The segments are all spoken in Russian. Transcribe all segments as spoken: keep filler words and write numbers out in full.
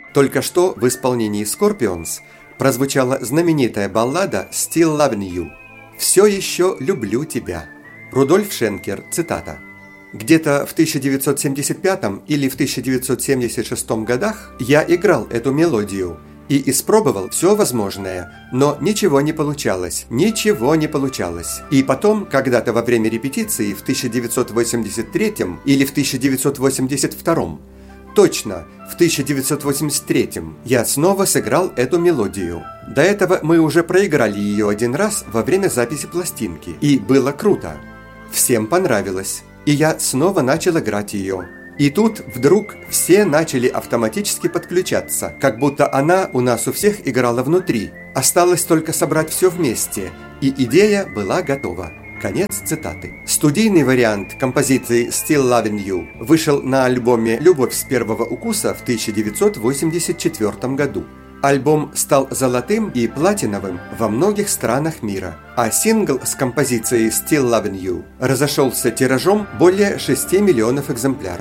Только что в исполнении Scorpions прозвучала знаменитая баллада «Still Loving You» «Все еще люблю тебя». Рудольф Шенкер, цитата. «Где-то в тысяча девятьсот семьдесят пятом или в тысяча девятьсот семьдесят шестом годах я играл эту мелодию и испробовал все возможное, но ничего не получалось, ничего не получалось. И потом, когда-то во время репетиции в тысяча девятьсот восемьдесят третьем или в тысяча девятьсот восемьдесят втором, точно, в тысяча девятьсот восемьдесят третьем я снова сыграл эту мелодию. До этого мы уже проиграли ее один раз во время записи пластинки, и было круто. Всем понравилось, и я снова начал играть ее. И тут вдруг все начали автоматически подключаться, как будто она у нас у всех играла внутри. Осталось только собрать все вместе, и идея была готова». Конец цитаты. Студийный вариант композиции «Still Loving You» вышел на альбоме «Любовь с первого укуса» в тысяча девятьсот восемьдесят четвёртом году. Альбом стал золотым и платиновым во многих странах мира, а сингл с композицией «Still Loving You» разошелся тиражом более шести миллионов экземпляров.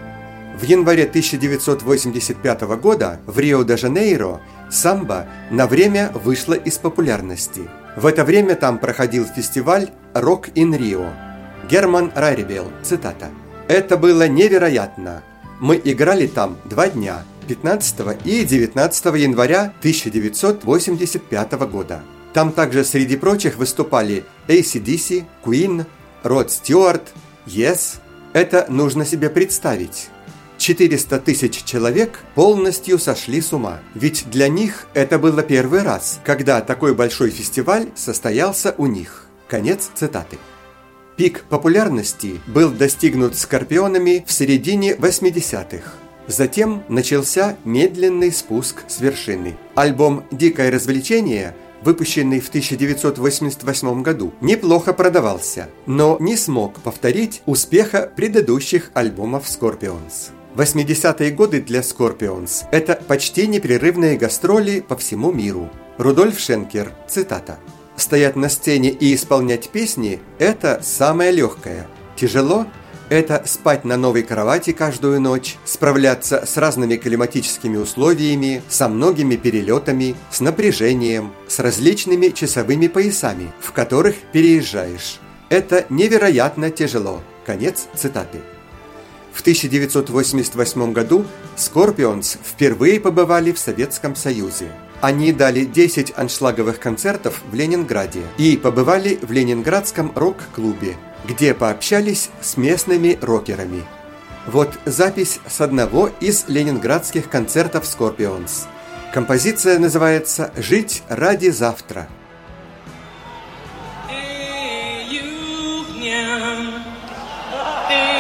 В январе тысяча девятьсот восемьдесят пятого года в Рио-де-Жанейро самбо на время вышла из популярности. В это время там проходил фестиваль «Rock in Rio». Герман Рарибел, цитата. «Это было невероятно. Мы играли там два дня, пятнадцатого и девятнадцатого января тысяча девятьсот восемьдесят пятого года. Там также среди прочих выступали эй си ди си, Queen, Род Стюарт, Yes. Это нужно себе представить. четыреста тысяч человек полностью сошли с ума, ведь для них это было первый раз, когда такой большой фестиваль состоялся у них». Конец цитаты. Пик популярности был достигнут Скорпионами в середине восьмидесятых. Затем начался медленный спуск с вершины. Альбом «Дикое развлечение», выпущенный в тысяча девятьсот восемьдесят восьмом году, неплохо продавался, но не смог повторить успеха предыдущих альбомов Scorpions. восьмидесятые годы для Scorpions – это почти непрерывные гастроли по всему миру. Рудольф Шенкер, цитата. «Стоять на сцене и исполнять песни – это самое легкое. Тяжело – это спать на новой кровати каждую ночь, справляться с разными климатическими условиями, со многими перелетами, с напряжением, с различными часовыми поясами, в которых переезжаешь. Это невероятно тяжело». Конец цитаты. В тысяча девятьсот восемьдесят восьмом году Scorpions впервые побывали в Советском Союзе. Они дали десять аншлаговых концертов в Ленинграде и побывали в Ленинградском рок-клубе, где пообщались с местными рокерами. Вот запись с одного из ленинградских концертов Scorpions. Композиция называется «Жить ради завтра». Эй, юг,